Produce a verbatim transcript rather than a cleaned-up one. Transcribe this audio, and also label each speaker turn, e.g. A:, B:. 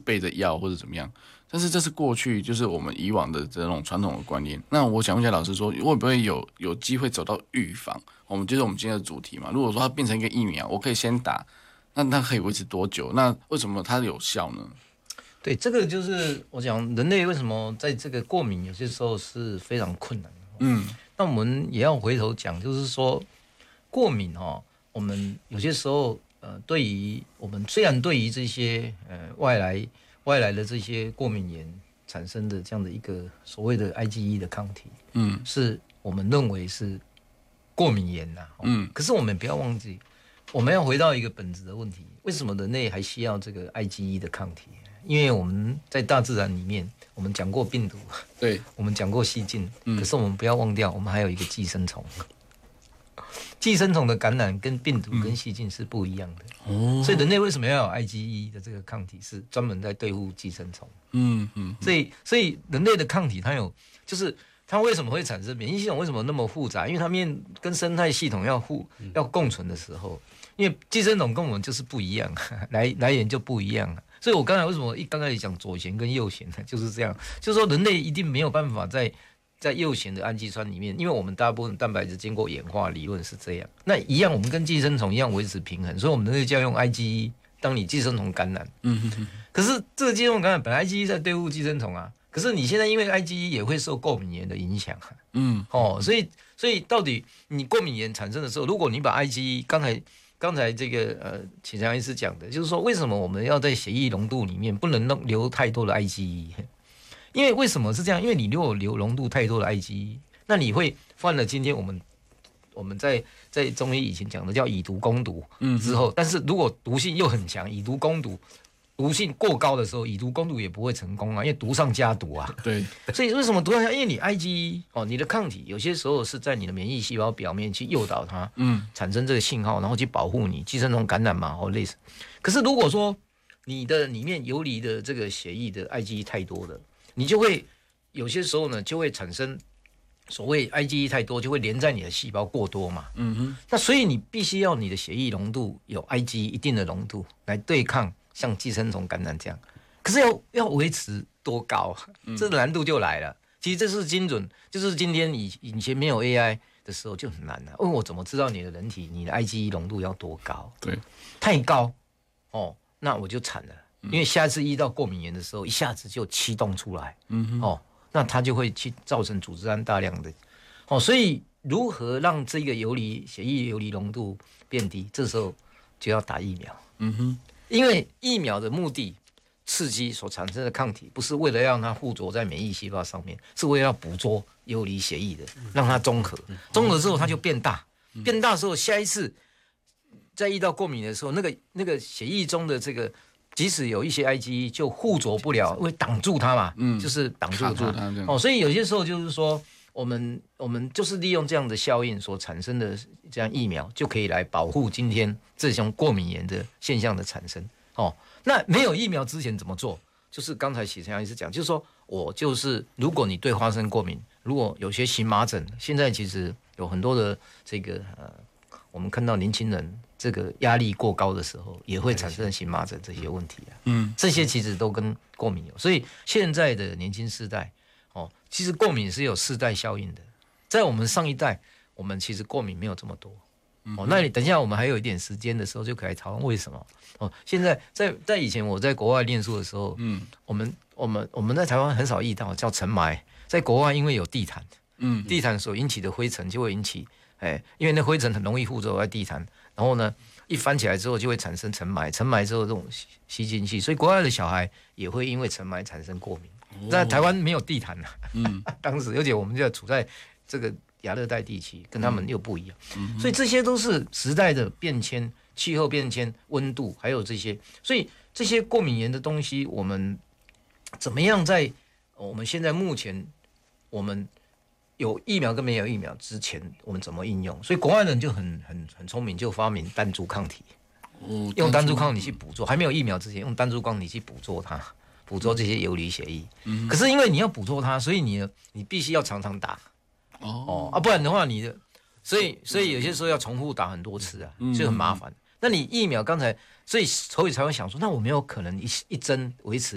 A: 备着药或者怎么样。但是这是过去就是我们以往的这种传统的观念。那我想问一下老师说，会不会有有机会走到预防？我们就是我们今天的主题嘛。如果说它变成一个疫苗，我可以先打，那它可以维持多久？那为什么它有效呢？
B: 对，这个就是我讲人类为什么在这个过敏有些时候是非常困难的。嗯，那我们也要回头讲，就是说过敏哦，我们有些时候呃，对于我们虽然对于这些呃外来外来的这些过敏源产生的这样的一个所谓的 I G E 的抗体，嗯，是我们认为是过敏源呐、啊，嗯，可是我们不要忘记，我们要回到一个本质的问题：为什么人类还需要这个 I G E 的抗体？因为我们在大自然里面，我们讲过病毒，
A: 对，
B: 我们讲过细菌，嗯，可是我们不要忘掉，我们还有一个寄生虫。寄生虫的感染跟病毒跟细菌是不一样的，嗯、所以人类为什么要有 I G E 的这个抗体，是专门在对付寄生虫。嗯嗯，所以所以人类的抗体它有，就是它为什么会产生免疫系统为什么那么复杂？因为它面跟生态系统要互要共存的时候，因为寄生虫跟我们就是不一样，来来源就不一样。所以我刚才为什么一刚开始讲左旋跟右旋呢？就是这样，就是说人类一定没有办法在。在右旋的氨基酸里面，因为我们大部分蛋白质经过演化，理论是这样。那一样，我们跟寄生虫一样维持平衡，所以我们人类就要用 I G E。当你寄生虫感染，嗯哼哼，可是这个寄生虫感染本来 I G E 在对付寄生虫啊，可是你现在因为 I G E 也会受过敏源的影响，嗯，哦，所以所以到底你过敏源产生的时候，如果你把 I G E 刚才刚才这个呃启强医师讲的，就是说为什么我们要在血液浓度里面不能留太多的 I G E？因为为什么是这样？因为你如果留浓度太多的 I G E， 那你会犯了今天我们我们在在中医以前讲的叫以毒攻毒之后，嗯、但是如果毒性又很强，以毒攻毒，毒性过高的时候，以毒攻毒也不会成功啊，因为毒上加毒啊。
A: 对，
B: 所以为什么毒上加？因为你 I G E 哦，你的抗体有些时候是在你的免疫细胞表面去诱导它，嗯，产生这个信号，然后去保护你寄生虫感染嘛，或类似。可是如果说你的里面游离的这个血液的 I G E 太多了，你就会有些时候呢，就会产生所谓 I G E 太多，就会连在你的细胞过多嘛。嗯哼。那所以你必须要你的血液浓度有 I G E 一定的浓度来对抗像寄生虫感染这样。可是要要维持多高，这难度就来了。其实这是精准，就是今天以以前没有 A I 的时候就很难了。问我怎么知道你的人体你的 I G E 浓度要多高？
A: 对，
B: 太高哦，那我就惨了。因为下次遇到过敏源的时候，一下子就启动出来，嗯哼，哦，那它就会去造成组织胺大量的，哦，所以如何让这个游离血液游离浓度变低，这时候就要打疫苗，嗯哼，因为疫苗的目的刺激所产生的抗体，不是为了让它附着在免疫细胞上面，是为了要捕捉游离血液的，让它中和，中和之后它就变大，变大之后下一次再遇到过敏的时候，那个那个血液中的这个。即使有一些 I G E 就附着不了，会挡住它嘛，嗯，就是挡住它，它哦，所以有些时候就是说，我们我们就是利用这样的效应所产生的这样疫苗，就可以来保护今天这种过敏源的现象的产生。哦，那没有疫苗之前怎么做？就是刚才许成阳医师讲，就是说我就是如果你对花生过敏，如果有些荨麻疹，现在其实有很多的这个呃，我们看到年轻人。这个压力过高的时候，也会产生荨麻疹这些问题啊。嗯，这些其实都跟过敏有，所以现在的年轻世代，哦，其实过敏是有世代效应的。在我们上一代，我们其实过敏没有这么多。哦，那你等一下我们还有一点时间的时候，就可以讨论为什么。哦，现在在在以前我在国外念书的时候，嗯，我们我们我们在台湾很少遇到叫尘霾，在国外因为有地毯，嗯，地毯所引起的灰尘就会引起，哎，因为那灰尘很容易附着在地毯。然后呢，一翻起来之后就会产生尘霾，尘霾之后这种吸进去，所以国外的小孩也会因为尘霾产生过敏。在、哦、台湾没有地毯啊，嗯，当时而且我们就处在这个亚热带地区，跟他们又不一样，嗯、所以这些都是时代的变迁、气候变迁、温度，还有这些，所以这些过敏源的东西，我们怎么样在我们现在目前我们。有疫苗跟没有疫苗之前，我们怎么应用？所以国外人就很很很聪明，就发明单株抗体，哦、用单株抗体去捕捉，还没有疫苗之前，用单株抗体去捕捉它，捕捉这些游离血液。嗯、可是因为你要捕捉它，所以你你必须要常常打，哦, 哦啊，不然的话你的，所以所以有些时候要重复打很多次啊，就很麻烦。那你疫苗刚才，所以所以才会想说，那我没有可能一一针维持。